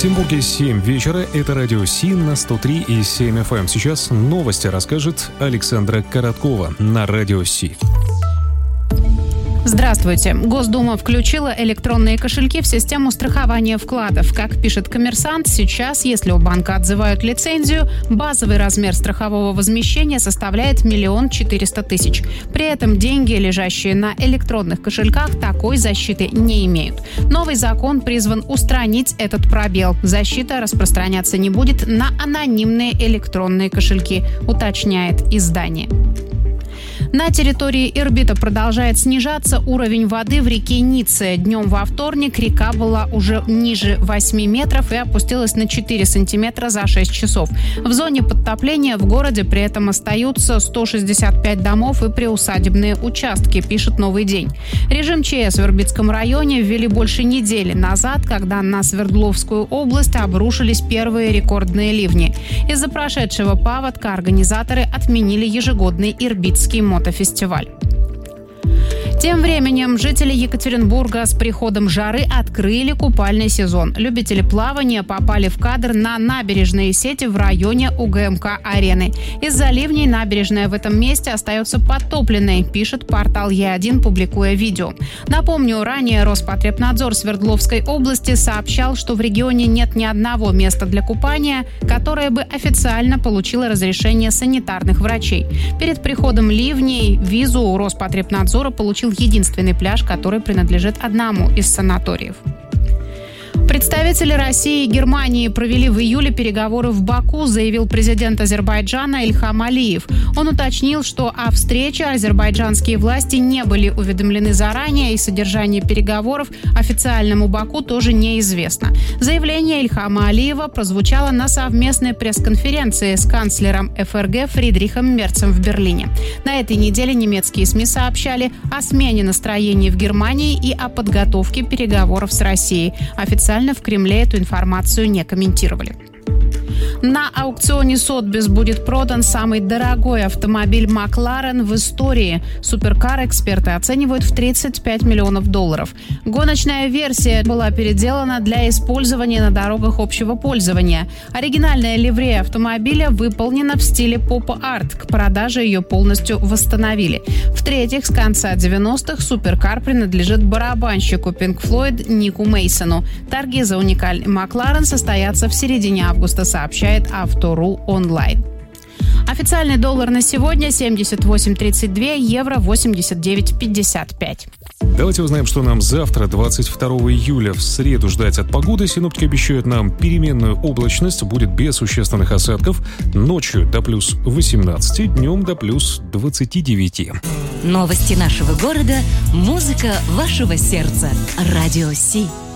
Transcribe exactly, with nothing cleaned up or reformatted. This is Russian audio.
Екатеринбурге семь вечера. Это радио Си на сто три и семь эф эм. Сейчас новости расскажет Александра Короткова на радио Си. Здравствуйте. Госдума включила электронные кошельки в систему страхования вкладов. Как пишет «Коммерсант», сейчас, если у банка отзывают лицензию, базовый размер страхового возмещения составляет миллион четыреста тысяч. При этом деньги, лежащие на электронных кошельках, такой защиты не имеют. Новый закон призван устранить этот пробел. Защита распространяться не будет на анонимные электронные кошельки, уточняет издание. На территории Ирбита продолжает снижаться уровень воды в реке Ницца. Днем во вторник река была уже ниже восьми метров и опустилась на четыре сантиметра за шесть часов. В зоне подтопления в городе при этом остаются сто шестьдесят пять домов и приусадебные участки, пишет «Новый день». Режим ЧС в Ирбитском районе ввели больше недели назад, когда на Свердловскую область обрушились первые рекордные ливни. Из-за прошедшего паводка организаторы отменили ежегодный Ирбитский мотофестиваль. Тем временем жители Екатеринбурга с приходом жары открыли купальный сезон. Любители плавания попали в кадр на набережные сети в районе УГМК-арены. Из-за ливней набережная в этом месте остается подтопленной, пишет портал Е один, публикуя видео. Напомню, ранее Роспотребнадзор Свердловской области сообщал, что в регионе нет ни одного места для купания, которое бы официально получило разрешение санитарных врачей. Перед приходом ливней визу у Роспотребнадзора получил единственный пляж, который принадлежит одному из санаториев. Представители России и Германии провели в июле переговоры в Баку, заявил президент Азербайджана Ильхам Алиев. Он уточнил, что о встрече азербайджанские власти не были уведомлены заранее, и содержание переговоров официальному Баку тоже неизвестно. Заявление Ильхама Алиева прозвучало на совместной пресс-конференции с канцлером эф эр гэ Фридрихом Мерцем в Берлине. На этой неделе немецкие СМИ сообщали о смене настроений в Германии и о подготовке переговоров с Россией. Официально в Кремле эту информацию не комментировали. На аукционе Сотбис будет продан самый дорогой автомобиль Макларен в истории. Суперкар эксперты оценивают в тридцать пять миллионов долларов. Гоночная версия была переделана для использования на дорогах общего пользования. Оригинальная ливрея автомобиля выполнена в стиле поп-арт. К продаже ее полностью восстановили. В-третьих, с конца девяностых суперкар принадлежит барабанщику Pink Floyd Нику Мейсону. Торги за уникальный Макларен состоятся в середине августа, сообщает Авто.ру онлайн. Официальный доллар на сегодня семьдесят восемь тридцать два, евро восемьдесят девять пятьдесят пять. Давайте узнаем, что нам завтра, двадцать второго июля, в среду ждать от погоды. Синоптики обещают нам переменную облачность, будет без существенных осадков. Ночью до плюс восемнадцати, днем до плюс двадцати девяти. Новости нашего города, музыка вашего сердца. Радио Си.